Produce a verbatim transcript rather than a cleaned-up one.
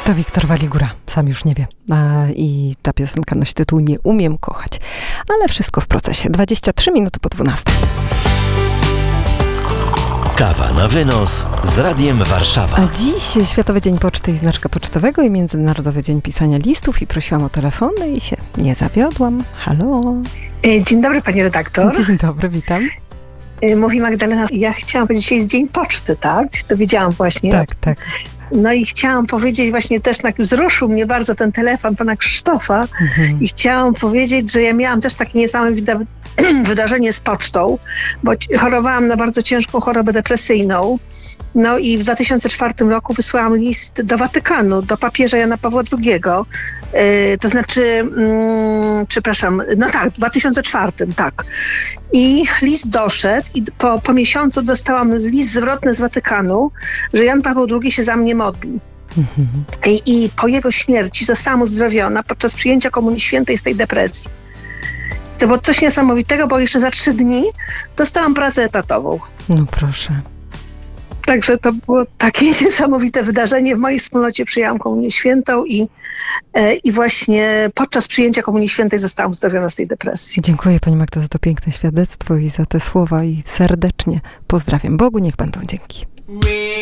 To Wiktor Waligura, sam już nie wie. A, I ta piosenka nosi tytuł Nie umiem kochać. Ale wszystko w procesie. dwadzieścia trzy minuty po dwunastej. Kawa na wynos z Radiem Warszawa. A dziś Światowy Dzień Poczty i Znaczka Pocztowego i Międzynarodowy Dzień Pisania Listów i prosiłam o telefony i się nie zawiodłam. Halo. Dzień dobry, pani redaktor. Dzień dobry, witam. Mówi Magdalena. Ja chciałam powiedzieć, dzisiaj jest Dzień Poczty, tak? To wiedziałam właśnie. Tak, tak. No i chciałam powiedzieć właśnie też, tak wzruszył mnie bardzo ten telefon pana Krzysztofa mhm. i chciałam powiedzieć, że ja miałam też takie niesamowite wydarzenie z pocztą, bo chorowałam na bardzo ciężką chorobę depresyjną. No i w dwa tysiące czwartym roku wysłałam list do Watykanu, do papieża Jana Pawła drugiego. Yy, to znaczy, yy, przepraszam, no tak, w dwa tysiące czwartym, tak. I list doszedł i po, po miesiącu dostałam list zwrotny z Watykanu, że Jan Paweł drugi się za mnie modli. Mhm. I, I po jego śmierci zostałam uzdrowiona podczas przyjęcia Komunii Świętej z tej depresji. To było coś niesamowitego, bo jeszcze za trzy dni dostałam pracę etatową. No proszę. Także to było takie niesamowite wydarzenie. W mojej wspólnocie przyjęłam Komunię Świętą i, e, i właśnie podczas przyjęcia Komunii Świętej zostałam uzdrowiona z tej depresji. Dziękuję pani Magdo za to piękne świadectwo i za te słowa i serdecznie pozdrawiam. Bogu niech będą dzięki.